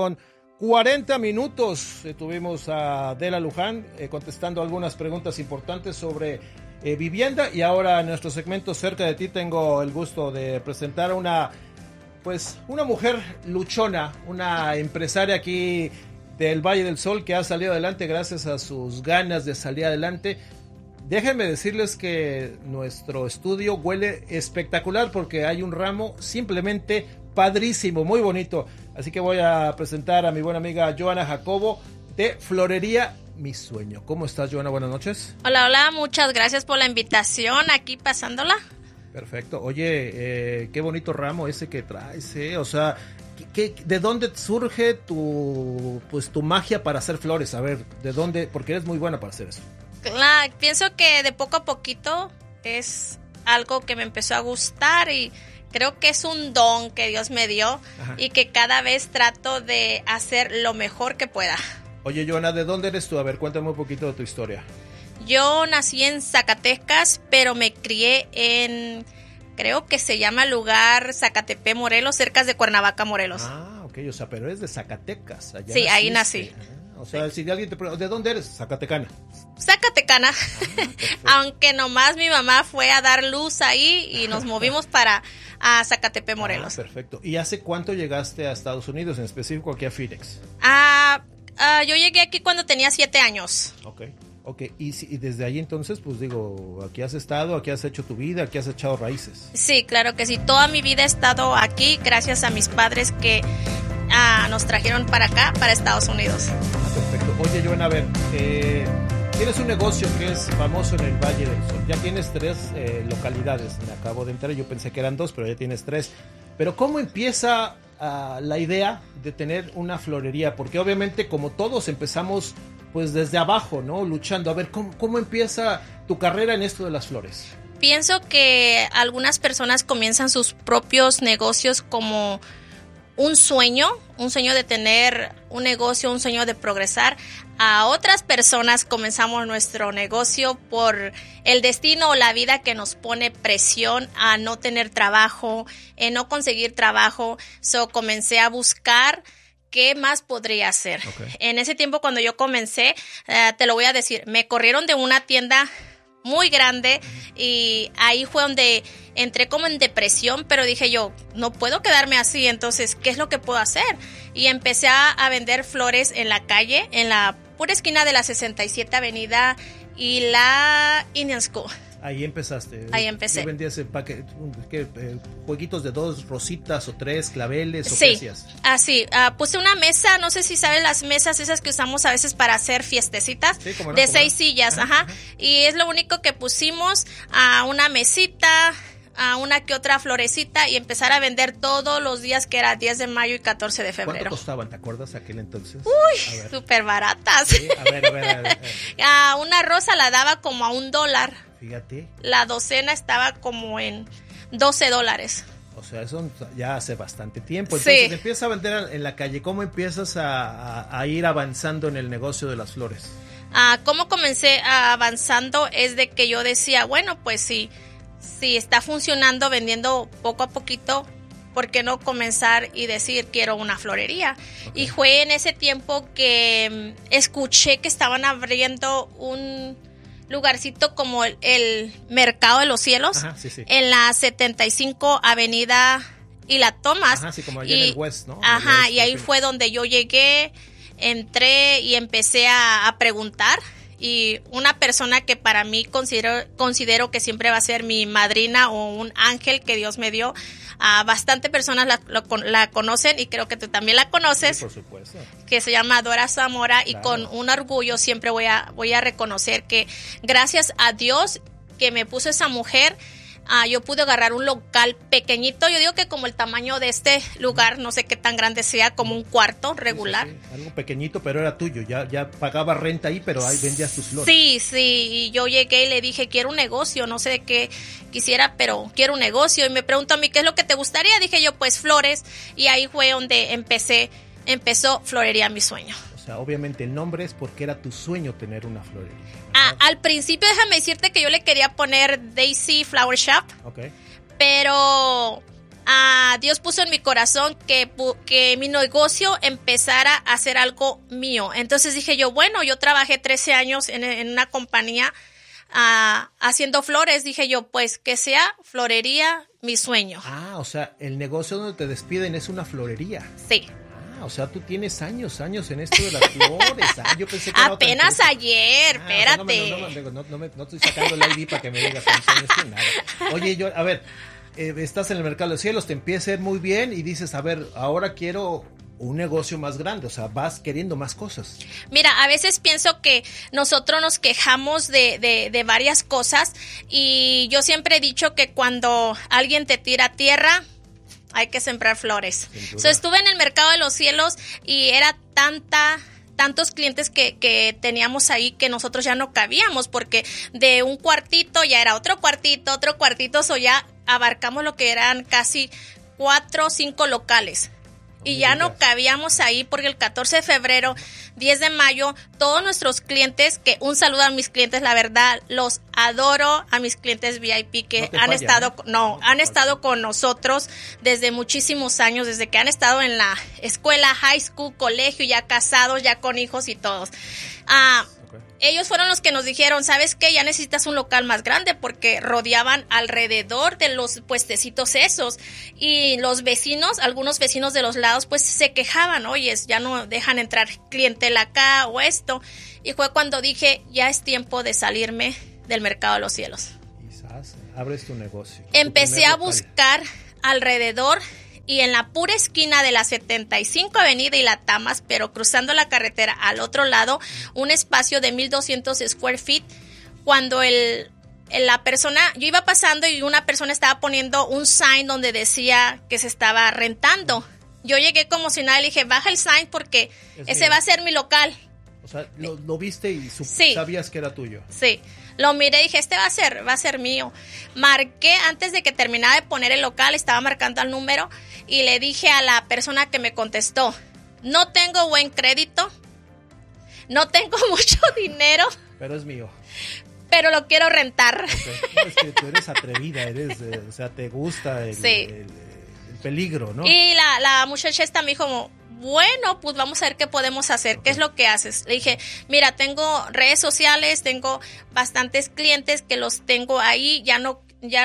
7:40. Tuvimos a Adela Luján contestando algunas preguntas importantes sobre vivienda. Y ahora en nuestro segmento Cerca de Ti tengo el gusto de presentar a una mujer luchona, una empresaria aquí del Valle del Sol que ha salido adelante gracias a sus ganas de salir adelante. Déjenme decirles que nuestro estudio huele espectacular porque hay un ramo simplemente padrísimo, muy bonito. Así que voy a presentar a mi buena amiga Joana Jacobo de Florería Mi Sueño. ¿Cómo estás, Joana? Buenas noches. Hola, hola, muchas gracias por la invitación, aquí pasándola. Perfecto. Oye, qué bonito ramo ese que traes, O sea, ¿de dónde surge tu magia para hacer flores? A ver, ¿de dónde? Porque eres muy buena para hacer eso. Claro, pienso que de poco a poquito es algo que me empezó a gustar y creo que es un don que Dios me dio. Ajá. Y que cada vez trato de hacer lo mejor que pueda. Oye, Joana, ¿de dónde eres tú? A ver, cuéntame un poquito de tu historia. Yo nací en Zacatecas, pero me crié en, creo que se llama lugar Zacatepec, Morelos, cerca de Cuernavaca, Morelos. Ah, ok, o sea, pero es de Zacatecas. Allá sí, ahí nací. O sea, si alguien te pregunta, ¿de dónde eres? Zacatecana. Zacatecana, aunque nomás mi mamá fue a dar luz ahí y nos movimos a Zacatepec, Morelos. Perfecto. ¿Y hace cuánto llegaste a Estados Unidos, en específico aquí a Phoenix? Yo llegué aquí cuando tenía 7 años. Ok, y desde ahí entonces, pues digo, aquí has estado, aquí has hecho tu vida, aquí has echado raíces. Sí, claro que sí, toda mi vida he estado aquí gracias a mis padres que nos trajeron para acá, para Estados Unidos. Perfecto. Oye, Joana, a ver, tienes un negocio que es famoso en el Valle del Sol. Ya tienes 3 localidades. Me acabo de enterar, yo pensé que eran 2, pero ya tienes 3. Pero ¿cómo empieza la idea de tener una florería? Porque obviamente, como todos, empezamos pues desde abajo, ¿no? Luchando. A ver, ¿cómo empieza tu carrera en esto de las flores? Pienso que algunas personas comienzan sus propios negocios como un sueño de tener un negocio, un sueño de progresar. A otras personas comenzamos nuestro negocio por el destino o la vida que nos pone presión a no tener trabajo, no conseguir trabajo. Comencé a buscar qué más podría hacer. En ese tiempo, cuando yo comencé, te lo voy a decir, me corrieron de una tienda muy grande y ahí fue donde entré como en depresión, pero dije yo, no puedo quedarme así, entonces, ¿qué es lo que puedo hacer? Y empecé a vender flores en la calle, en la pura esquina de la 67 Avenida y la Indian School. Ahí empezaste. Ahí empecé. ¿Qué vendías? ¿Jueguitos de 2 rositas o 3 claveles? ¿O qué hacías? Así. Puse una mesa, no sé si sabes las mesas esas que usamos a veces para hacer fiestecitas, sí, no, de 6 sillas, ajá. Y es lo único que pusimos, una mesita, una que otra florecita y empezar a vender todos los días, que era 10 de mayo y 14 de febrero. ¿Cuánto costaban? ¿Te acuerdas aquel entonces? Uy, súper baratas. Sí, a ver. Una rosa la daba como a $1. Fíjate. La docena estaba como en $12. O sea, eso ya hace bastante tiempo. Entonces, empiezas a vender en la calle. ¿Cómo empiezas a ir avanzando en el negocio de las flores? ¿Cómo comencé avanzando? Es de que yo decía, bueno, pues si está funcionando vendiendo poco a poquito, ¿por qué no comenzar y decir quiero una florería? Y fue en ese tiempo que escuché que estaban abriendo un lugarcito como el Mercado de los Cielos. Ajá, sí. En la 75 Avenida y la Thomas. Ajá, sí, como allá en el West, ¿no? Ajá, West, y ahí fue donde yo llegué, entré y empecé a preguntar. Y una persona que para mí considero que siempre va a ser mi madrina o un ángel que Dios me dio. Bastante personas la conocen y creo que tú también la conoces. Sí, por supuesto. Que se llama Dora Zamora, y con un orgullo siempre voy a reconocer que gracias a Dios que me puso esa mujer, yo pude agarrar un local pequeñito. Yo digo que como el tamaño de este lugar, no sé qué tan grande sea, como un cuarto regular. Sí. Algo pequeñito, pero era tuyo. Ya pagaba renta ahí, pero ahí vendías tus flores. Sí. Y yo llegué y le dije, quiero un negocio. No sé de qué quisiera, pero quiero un negocio. Y me preguntó a mí, ¿qué es lo que te gustaría? Dije yo, pues flores. Y ahí fue donde empezó Florería Mi Sueño. O sea, obviamente el nombre es porque era tu sueño tener una florería. Al principio, déjame decirte que yo le quería poner Daisy Flower Shop. Pero Dios puso en mi corazón que mi negocio empezara a hacer algo mío. Entonces dije yo, bueno, yo trabajé 13 años en una compañía haciendo flores. Dije yo, pues que sea Florería Mi Sueño. O sea, el negocio donde te despiden es una florería. Sí. O sea, tú tienes años en esto de las flores. Yo pensé que apenas ayer, espérate. No estoy sacando la ID para que me digas años ni nada. Oye, a ver, estás en el Mercado de los Cielos, te empieza a ir muy bien y dices, a ver, ahora quiero un negocio más grande, o sea, vas queriendo más cosas. Mira, a veces pienso que nosotros nos quejamos de varias cosas, y yo siempre he dicho que cuando alguien te tira tierra, hay que sembrar flores. Estuve en el Mercado de los Cielos y era tantos clientes que teníamos ahí que nosotros ya no cabíamos, porque de un cuartito ya era otro cuartito, ya abarcamos lo que eran casi 4 o 5 locales. y ya no cabíamos ahí porque el 14 de febrero, 10 de mayo, todos nuestros clientes, que un saludo a mis clientes, la verdad, los adoro, a mis clientes VIP que han estado con nosotros desde muchísimos años, desde que han estado en la escuela, high school, colegio, ya casados, ya con hijos y todos. Ellos fueron los que nos dijeron, ¿sabes qué? Ya necesitas un local más grande porque rodeaban alrededor de los puestecitos esos. Y los vecinos, algunos vecinos de los lados, pues se quejaban, oye, ya no dejan entrar clientela acá o esto. Y fue cuando dije, ya es tiempo de salirme del mercado de los cielos. Quizás abres tu negocio. Empecé a buscar alrededor y en la pura esquina de la 75 Avenida y la Tamas, pero cruzando la carretera al otro lado, un espacio de 1,200 square feet. Cuando la persona, yo iba pasando y una persona estaba poniendo un sign donde decía que se estaba rentando. Yo llegué como si nada y le dije, baja el sign porque ese va a ser mi local. O sea, lo viste y sabías que era tuyo. Sí. Lo miré y dije, va a ser mío. Marqué antes de que terminara de poner el local, estaba marcando el número y le dije a la persona que me contestó, no tengo buen crédito, no tengo mucho dinero. Pero es mío. Pero lo quiero rentar. Okay. Es que tú eres atrevida, o sea, te gusta el peligro, ¿no? Y la muchacha esta me dijo, bueno, pues vamos a ver qué podemos hacer. ¿Qué es lo que haces? Le dije, mira, tengo redes sociales, tengo bastantes clientes que los tengo ahí, ya no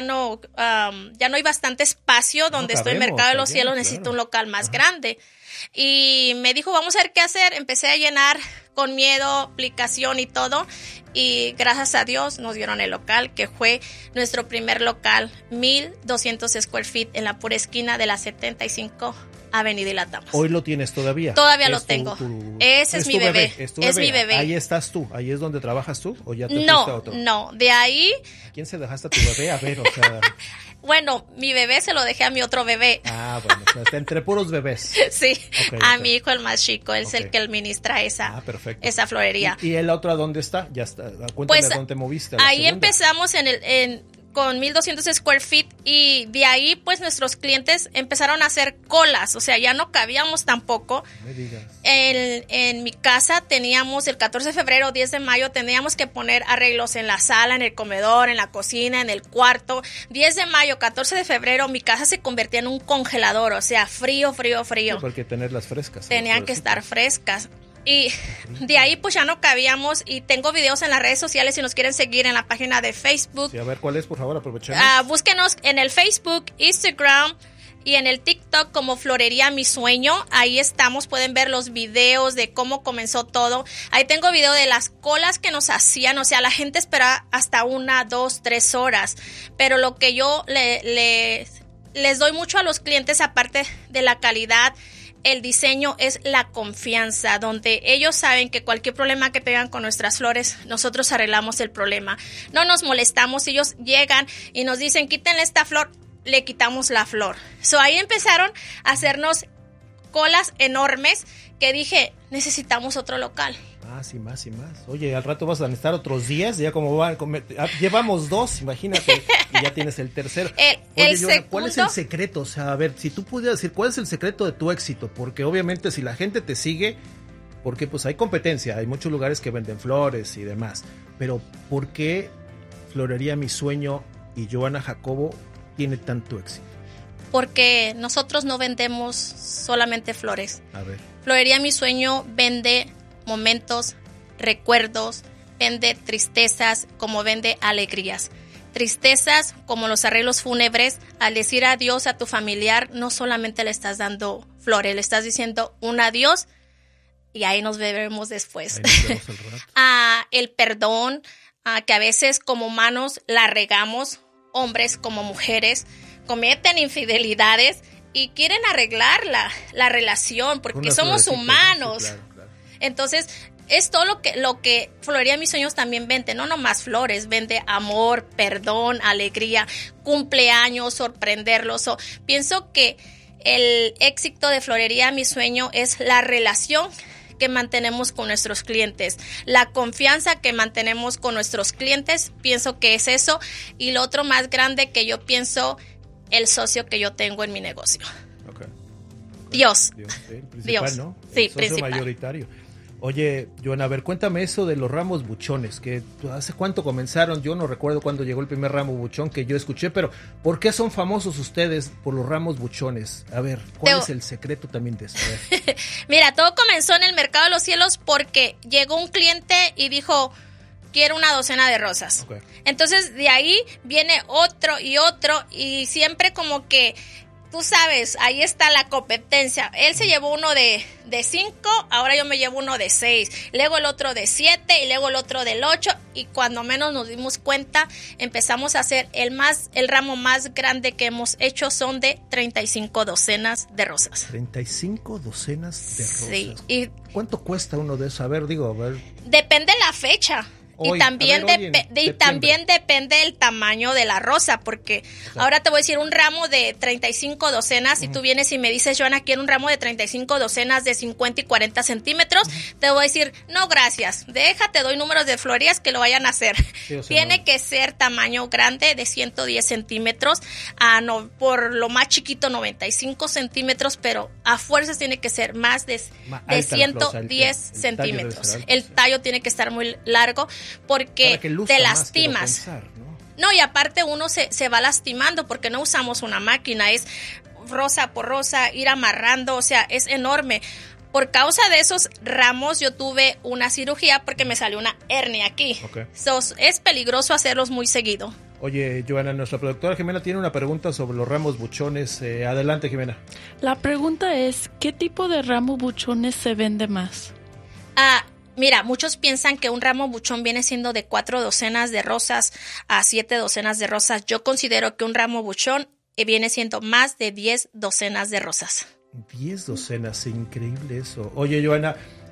hay bastante espacio donde estoy en Mercado de los Cielos, necesito un local más grande. Y me dijo, vamos a ver qué hacer. Empecé a llenar con miedo, aplicación y todo. Y gracias a Dios nos dieron el local, que fue nuestro primer local, 1,200 square feet en la pura esquina de la 75 Avenida y la Tamas. ¿Hoy lo tienes todavía? Todavía lo tengo. Ese es mi bebé. Es mi bebé. ¿Ahí estás tú? ¿Ahí es donde trabajas tú? ¿O ya te fuiste a otro? No, de ahí... ¿A quién se dejaste a tu bebé? A ver, o sea... Bueno, mi bebé se lo dejé a mi otro bebé. Ah, bueno, o sea, está entre puros bebés. Sí, mi hijo el más chico, él es el que administra esa florería. ¿Y el otro a dónde está? Ya está. Cuéntame dónde te moviste. Ahí empezamos con 1,200 square feet y de ahí pues nuestros clientes empezaron a hacer colas, o sea, ya no cabíamos tampoco. No me digas. En mi casa teníamos el 14 de febrero, 10 de mayo, teníamos que poner arreglos en la sala, en el comedor, en la cocina, en el cuarto. 10 de mayo, 14 de febrero, mi casa se convertía en un congelador, o sea, frío. Sí, porque tenerlas frescas. Tenían que estar frescas. Y de ahí pues ya no cabíamos y tengo videos en las redes sociales si nos quieren seguir en la página de Facebook. Sí, a ver, ¿cuál es? Por favor, aprovechemos. Búsquenos en el Facebook, Instagram y en el TikTok como Florería Mi Sueño. Ahí estamos, pueden ver los videos de cómo comenzó todo. Ahí tengo video de las colas que nos hacían, o sea, la gente esperaba hasta 1, 2, 3 horas. Pero lo que yo les doy mucho a los clientes, aparte de la calidad, el diseño, es la confianza, donde ellos saben que cualquier problema que tengan con nuestras flores, nosotros arreglamos el problema. No nos molestamos, ellos llegan y nos dicen, quítenle esta flor, le quitamos la flor. Ahí empezaron a hacernos colas enormes que dije, necesitamos otro local. Más y más. Oye, al rato vas a necesitar otros 10, ya como llevamos 2, imagínate, y ya tienes el tercero. Oye, ¿cuál es el secreto? O sea, a ver, si tú pudieras decir, ¿cuál es el secreto de tu éxito? Porque obviamente si la gente te sigue, porque pues hay competencia, hay muchos lugares que venden flores y demás, pero ¿por qué Florería Mi Sueño y Joana Jacobo tiene tanto éxito? Porque nosotros no vendemos solamente flores. A ver. Florería Mi Sueño vende momentos, recuerdos, vende tristezas como vende alegrías. Tristezas como los arreglos fúnebres, al decir adiós a tu familiar, no solamente le estás dando flores, le estás diciendo un adiós y ahí nos veremos después. El perdón, que a veces como humanos la regamos, hombres como mujeres, cometen infidelidades y quieren arreglar la relación porque somos humanos. Sí, claro. Entonces, es todo lo que Florería Mis Sueños también vende, no nomás flores, vende amor, perdón, alegría, cumpleaños, sorprenderlos. Pienso que el éxito de Florería Mi Sueño es la relación que mantenemos con nuestros clientes, la confianza que mantenemos con nuestros clientes, pienso que es eso, y lo otro más grande que yo pienso, el socio que yo tengo en mi negocio. Dios. El principal, Dios. ¿no? Sí, El socio principal. mayoritario. Oye, Joana, a ver, cuéntame eso de los ramos buchones, que ¿hace cuánto comenzaron? Yo no recuerdo cuándo llegó el primer ramo buchón que yo escuché, pero ¿por qué son famosos ustedes por los ramos buchones? A ver, ¿cuál es el secreto también de eso? A ver. Mira, todo comenzó en el Mercado de los Cielos porque llegó un cliente y dijo, quiero una docena de rosas. Okay. Entonces, de ahí viene otro y siempre como que... Tú sabes, ahí está la competencia. Él se llevó uno de 5, ahora yo me llevo uno de 6, luego el otro de 7 y luego el otro del 8 y cuando menos nos dimos cuenta empezamos a hacer el ramo más grande que hemos hecho son de 35 docenas de rosas. 35 docenas de rosas. Sí. Y ¿cuánto cuesta uno de eso? A ver, depende la fecha. Hoy, y también, también depende del tamaño de la rosa, porque ahora te voy a decir un ramo de 35 docenas, si tú vienes y me dices, Joana, quiero un ramo de 35 docenas de 50 y 40 centímetros, te voy a decir, no, gracias, te doy números de florerías que lo vayan a hacer. Sí, tiene que ser tamaño grande de 110 centímetros, por lo más chiquito 95 centímetros, pero a fuerzas tiene que ser más de 110 centímetros. El tallo tiene que estar muy largo, porque te lastimas. No, y aparte uno se va lastimando porque no usamos una máquina, es rosa por rosa, ir amarrando, o sea, es enorme. Por causa de esos ramos yo tuve una cirugía porque me salió una hernia aquí. Okay. Es peligroso hacerlos muy seguido. Oye, Joana, nuestra productora Jimena tiene una pregunta sobre los ramos buchones. Adelante, Jimena. La pregunta es, ¿qué tipo de ramo buchones se vende más? Mira, muchos piensan que un ramo buchón viene siendo de 4 docenas de rosas a 7 docenas de rosas. Yo considero que un ramo buchón viene siendo más de 10 docenas de rosas. 10 docenas, increíble eso. Oye, Joana,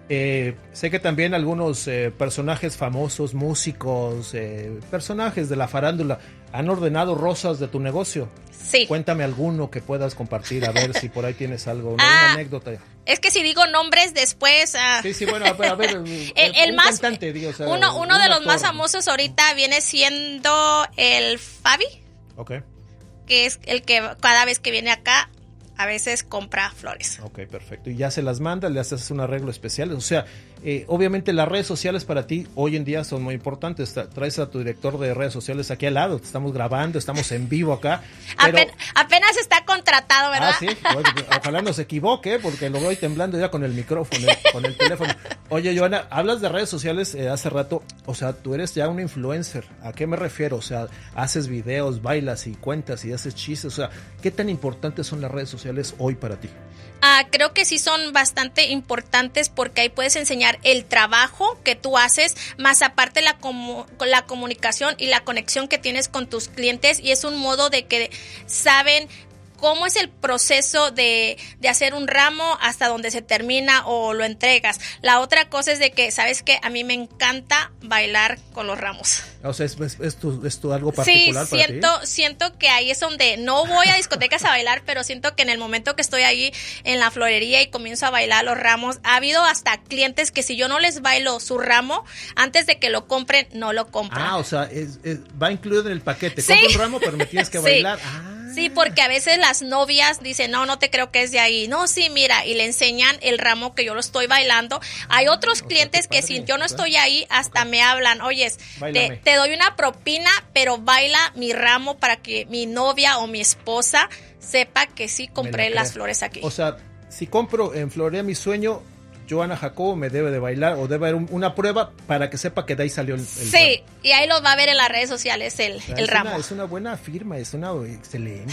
sé que también algunos personajes famosos, músicos, personajes de la farándula han ordenado rosas de tu negocio. Sí. Cuéntame alguno que puedas compartir, a ver si por ahí tienes algo, una anécdota. Es que si digo nombres después... Sí, bueno, a ver, el más, cantante, digo, o sea, uno de los más famosos ahorita viene siendo el Fabi. Ok. Que es el que cada vez que viene acá, a veces compra flores. Ok, perfecto. Y ya se las manda, le haces un arreglo especial. O sea, obviamente las redes sociales para ti hoy en día son muy importantes. Traes a tu director de redes sociales aquí al lado. Estamos grabando, estamos en vivo acá. Pero... Apenas está contratado, ¿verdad? Sí. Ojalá no se equivoque, porque lo voy temblando ya con el micrófono, con el teléfono. Oye, Joana, hablas de redes sociales hace rato. O sea, tú eres ya una influencer. ¿A qué me refiero? O sea, haces videos, bailas y cuentas y haces chistes. O sea, ¿qué tan importantes son las redes sociales hoy para ti? Creo que sí son bastante importantes porque ahí puedes enseñar el trabajo que tú haces, más aparte la comunicación y la conexión que tienes con tus clientes, y es un modo de que saben cómo es el proceso de hacer un ramo hasta donde se termina o lo entregas. La otra cosa es de que, ¿sabes qué? A mí me encanta bailar con los ramos. O sea, ¿es tu algo particular para ti? Sí, siento que ahí es donde no voy a discotecas a bailar, pero siento que en el momento que estoy ahí en la florería y comienzo a bailar los ramos, ha habido hasta clientes que si yo no les bailo su ramo, antes de que lo compren, no lo compran. O sea, va incluido en el paquete. Sí. Compra un ramo, pero me tienes que bailar. Sí, porque a veces las novias dicen, no te creo que es de ahí. No, sí, mira, y le enseñan el ramo que yo lo estoy bailando. Hay otros clientes que si yo no estoy ahí, hasta me hablan, oyes, te doy una propina, pero baila mi ramo para que mi novia o mi esposa sepa que sí compré las flores aquí. O sea, si compro en Florería Mi Sueño, Joana Jacobo me debe de bailar o debe haber una prueba para que sepa que de ahí salió el sí, ramo. Y ahí lo va a ver en las redes sociales el ramo. Es una buena firma, es una excelente,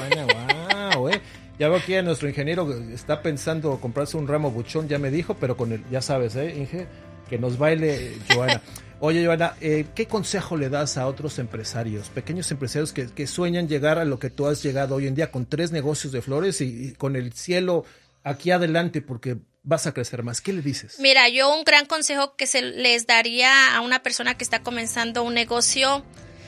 Joana, wow, Ya veo que nuestro ingeniero está pensando comprarse un ramo buchón, ya me dijo, pero con el, ya sabes, Inge, que nos baile Joana. Oye, Joana, ¿qué consejo le das a otros empresarios, pequeños empresarios que sueñan llegar a lo que tú has llegado hoy en día con 3 negocios de flores y con el cielo aquí adelante, porque vas a crecer más? ¿Qué le dices? Mira, yo un gran consejo que se les daría a una persona que está comenzando un negocio,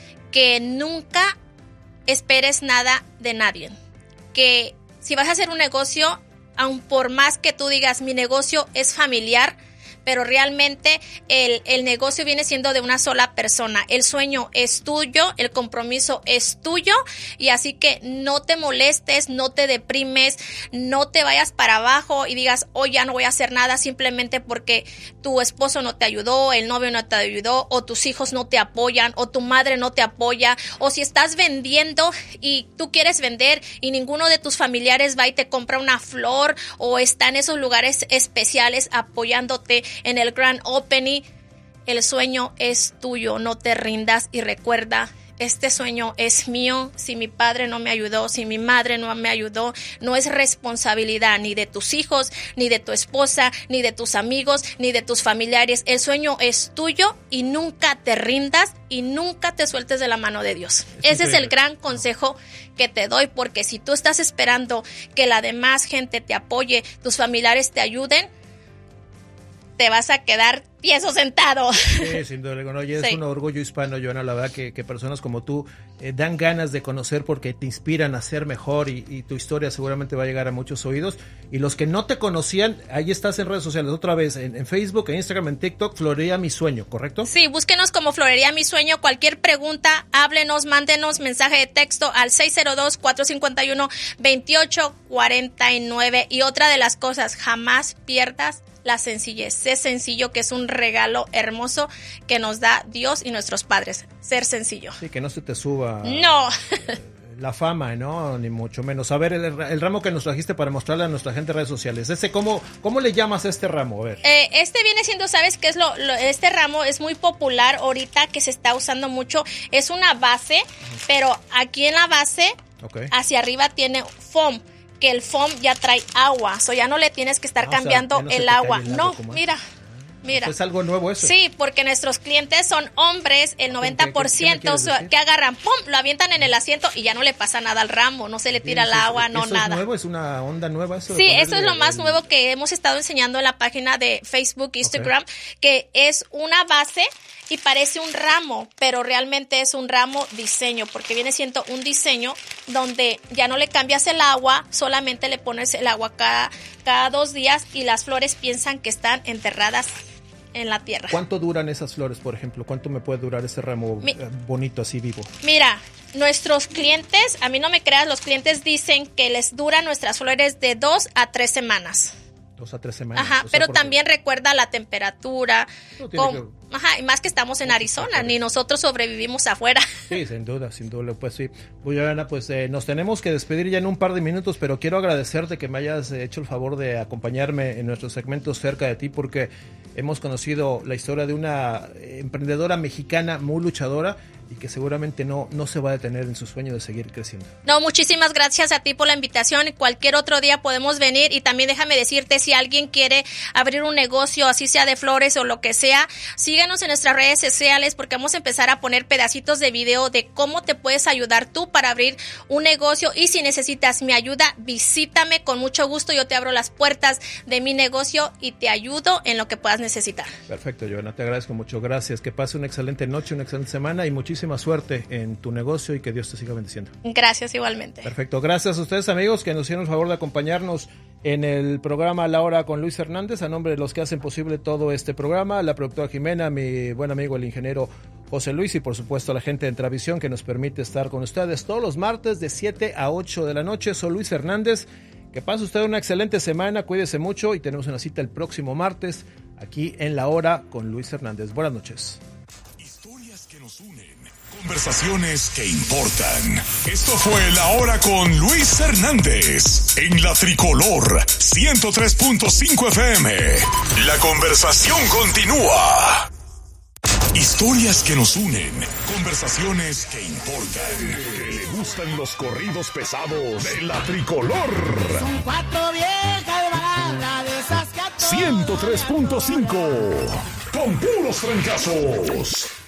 que nunca esperes nada de nadie. Que si vas a hacer un negocio, aun por más que tú digas, mi negocio es familiar, pero realmente el negocio viene siendo de una sola persona. El sueño es tuyo, el compromiso es tuyo, y así que no te molestes, no te deprimes, no te vayas para abajo y digas, hoy ya no voy a hacer nada simplemente porque tu esposo no te ayudó, el novio no te ayudó, o tus hijos no te apoyan, o tu madre no te apoya, o si estás vendiendo y tú quieres vender y ninguno de tus familiares va y te compra una flor o está en esos lugares especiales apoyándote en el grand opening. El sueño es tuyo, no te rindas y recuerda, este sueño es mío. Si mi padre no me ayudó, si mi madre no me ayudó, no es responsabilidad ni de tus hijos, ni de tu esposa, ni de tus amigos, ni de tus familiares. El sueño es tuyo y nunca te rindas y nunca te sueltes de la mano de Dios. Ese es el gran consejo que te doy, porque si tú estás esperando que la demás gente te apoye, tus familiares te ayuden, te vas a quedar tieso sentado. Sí, sin duda. No, y es un orgullo hispano, Joana, la verdad que personas como tú dan ganas de conocer porque te inspiran a ser mejor y tu historia seguramente va a llegar a muchos oídos. Y los que no te conocían, ahí estás en redes sociales, otra vez, en Facebook, en Instagram, en TikTok, Florería Mi Sueño, ¿correcto? Sí, búsquenos como Florería Mi Sueño. Cualquier pregunta, háblenos, mándenos mensaje de texto al 602-451-2849. Y otra de las cosas, jamás pierdas la sencillez. Sé sencillo, que es un regalo hermoso que nos da Dios y nuestros padres. Ser sencillo. Sí, que no se te suba la fama, ¿no? Ni mucho menos. A ver, el ramo que nos trajiste para mostrarle a nuestra gente en redes sociales. ¿Cómo le llamas a este ramo? A ver. Este viene siendo, ¿sabes qué es este ramo? Es muy popular ahorita, que se está usando mucho. Es una base, pero aquí en la base, hacia arriba tiene foam, que el foam ya trae agua, ya no le tienes que estar cambiando el agua. No, mira. ¿Es algo nuevo eso? Sí, porque nuestros clientes son hombres, el 90% que agarran, ¡pum!, lo avientan en el asiento y ya no le pasa nada al ramo, no se le tira el agua, no nada. ¿Es nuevo? ¿Es una onda nueva eso? Sí, eso es lo más nuevo que hemos estado enseñando en la página de Facebook, Instagram, que es una base y parece un ramo, pero realmente es un ramo diseño, porque viene siendo un diseño donde ya no le cambias el agua, solamente le pones el agua cada 2 días y las flores piensan que están enterradas en la tierra. ¿Cuánto duran esas flores, por ejemplo? ¿Cuánto me puede durar ese ramo bonito así vivo? Mira, nuestros clientes, a mí no me creas, los clientes dicen que les duran nuestras flores de 2 a 3 semanas. 2 a 3 semanas. Ajá, pero también recuerda la temperatura. Y más que estamos en Arizona, ni nosotros sobrevivimos afuera. Sí, sin duda, pues sí. Joana, pues nos tenemos que despedir ya en un par de minutos, pero quiero agradecerte que me hayas hecho el favor de acompañarme en nuestros segmentos Cerca de Ti, porque hemos conocido la historia de una emprendedora mexicana muy luchadora y que seguramente no se va a detener en su sueño de seguir creciendo. No, muchísimas gracias a ti por la invitación. Cualquier otro día podemos venir, y también déjame decirte, si alguien quiere abrir un negocio, así sea de flores o lo que sea, síguenos en nuestras redes sociales, porque vamos a empezar a poner pedacitos de video de cómo te puedes ayudar tú para abrir un negocio. Y si necesitas mi ayuda, visítame con mucho gusto. Yo te abro las puertas de mi negocio y te ayudo en lo que puedas necesitar. Perfecto, Joana, te agradezco mucho. Gracias. Que pase una excelente noche, una excelente semana y muchísima suerte en tu negocio y que Dios te siga bendiciendo. Gracias, igualmente. Perfecto. Gracias a ustedes, amigos, que nos hicieron el favor de acompañarnos en el programa La Hora con Luis Hernández. A nombre de los que hacen posible todo este programa, la productora Jimena, mi buen amigo el ingeniero José Luis, y por supuesto a la gente de Entravisión que nos permite estar con ustedes todos los martes de 7 a 8 de la noche. Soy Luis Hernández. Que pase usted una excelente semana, cuídese mucho y tenemos una cita el próximo martes aquí en La Hora con Luis Hernández. Buenas noches. Historias que nos unen, conversaciones que importan. Esto fue La Hora con Luis Hernández en la Tricolor 103.5 FM. La conversación continúa. Historias que nos unen, conversaciones que importan. Que le gustan los corridos pesados de la Tricolor. Son 4 viejas balas de esas 103.5 con puros trancazos.